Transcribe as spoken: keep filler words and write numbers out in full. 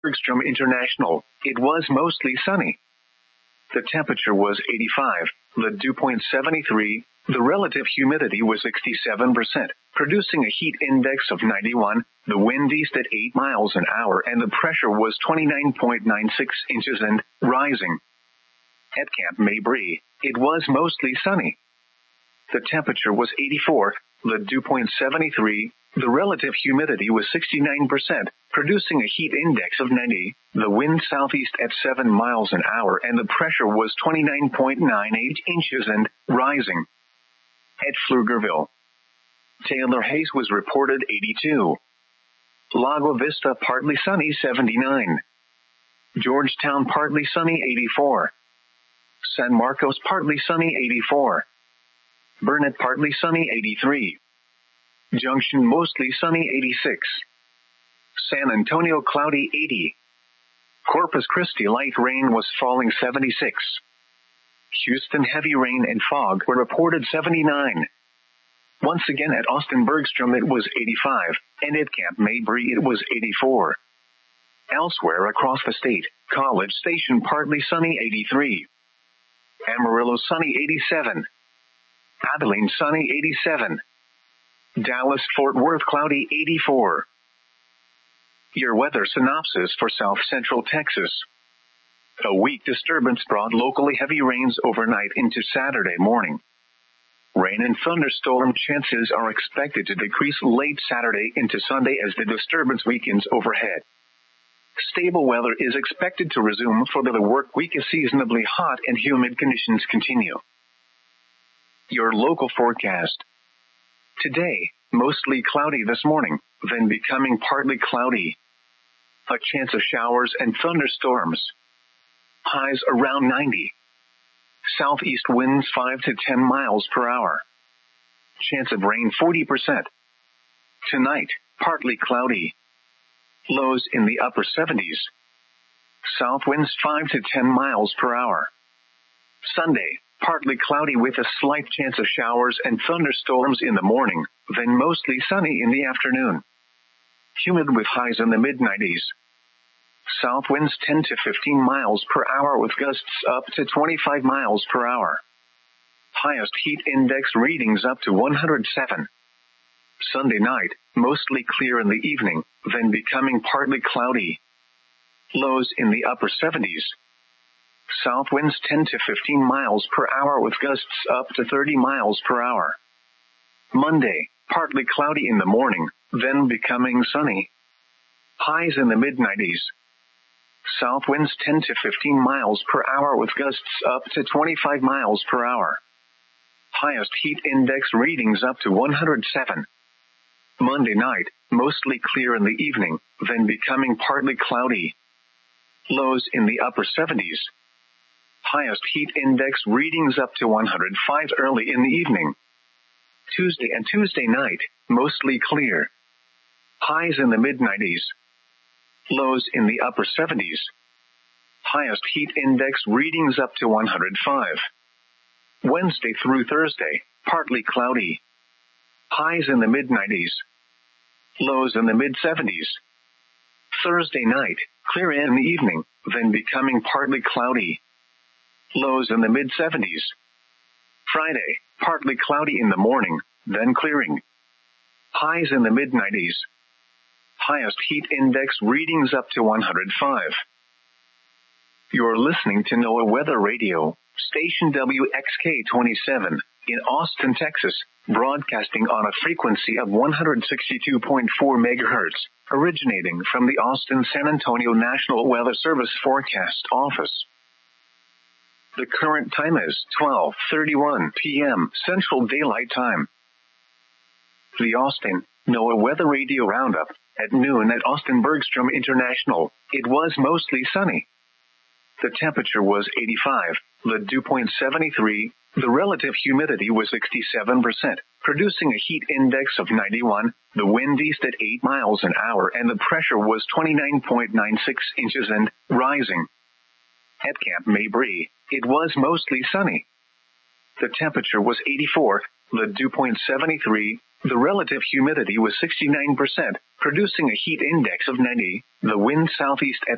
Bergstrom International, it was mostly sunny. The temperature was eighty-five, the dew point seventy-three, the relative humidity was sixty-seven percent, producing a heat index of ninety-one, the wind east at eight miles an hour and the pressure was twenty-nine point nine six inches and rising. At Camp Mabry, it was mostly sunny. The temperature was eighty-four, the dew point seventy-three, the relative humidity was sixty-nine percent, producing a heat index of ninety, the wind southeast at seven miles an hour and the pressure was twenty-nine point nine eight inches and rising. At Pflugerville, Taylor Hayes was reported eighty-two. Lago Vista partly sunny seventy-nine. Georgetown partly sunny eighty-four. San Marcos partly sunny eighty-four. Burnett partly sunny eighty-three. Junction mostly sunny eighty-six. San Antonio cloudy eighty. Corpus Christi light rain was falling seventy-six. Houston heavy rain and fog were reported seventy-nine. Once again at Austin Bergstrom it was eighty-five, and at Camp Mabry it was eighty-four. Elsewhere across the state, College Station partly sunny eighty-three. Amarillo sunny eighty-seven. Abilene sunny eighty-seven. Dallas Fort Worth cloudy eighty-four. Your weather synopsis for South Central Texas. A weak disturbance brought locally heavy rains overnight into Saturday morning. Rain and thunderstorm chances are expected to decrease late Saturday into Sunday as the disturbance weakens overhead. Stable weather is expected to resume for the work week as seasonably hot and humid conditions continue. Your local forecast. Today, mostly cloudy this morning, then becoming partly cloudy. A chance of showers and thunderstorms. Highs around ninety. Southeast winds five to ten miles per hour. Chance of rain forty percent. Tonight, partly cloudy. Lows in the upper seventies. South winds five to ten miles per hour. Sunday, partly cloudy with a slight chance of showers and thunderstorms in the morning, then mostly sunny in the afternoon. Humid with highs in the mid nineties. South winds ten to fifteen miles per hour with gusts up to twenty-five miles per hour. Highest heat index readings up to one hundred seven. Sunday night, mostly clear in the evening, then becoming partly cloudy. Lows in the upper seventies. South winds ten to fifteen miles per hour with gusts up to thirty miles per hour. Monday, partly cloudy in the morning, then becoming sunny. Highs in the mid nineties. South winds ten to fifteen miles per hour with gusts up to twenty-five miles per hour. Highest heat index readings up to one hundred seven. Monday night, mostly clear in the evening, then becoming partly cloudy. Lows in the upper seventies. Highest heat index readings up to one hundred five early in the evening. Tuesday and Tuesday night, mostly clear. Highs in the mid nineties. Lows in the upper seventies. Highest heat index readings up to one hundred five. Wednesday through Thursday, partly cloudy. Highs in the mid nineties. Lows in the mid seventies. Thursday night, clear in the evening, then becoming partly cloudy. Lows in the mid seventies. Friday, partly cloudy in the morning, then clearing. Highs in the mid nineties. Highest heat index readings up to one hundred five. You're listening to NOAA Weather Radio, station W X K twenty-seven, in Austin, Texas, broadcasting on a frequency of one hundred sixty-two point four megahertz, originating from the Austin-San Antonio National Weather Service Forecast Office. The current time is twelve thirty-one p.m. Central Daylight Time. The Austin NOAA Weather Radio Roundup. At noon at Austin Bergstrom International, it was mostly sunny. The temperature was eighty-five, the dew point seventy-three, the relative humidity was sixty-seven percent, producing a heat index of ninety-one, the wind east at eight miles an hour and the pressure was twenty-nine point nine six inches and rising. At Camp Mabry, it was mostly sunny. The temperature was eighty-four, the dew point seventy-three, the relative humidity was sixty-nine percent, producing a heat index of ninety, the wind southeast at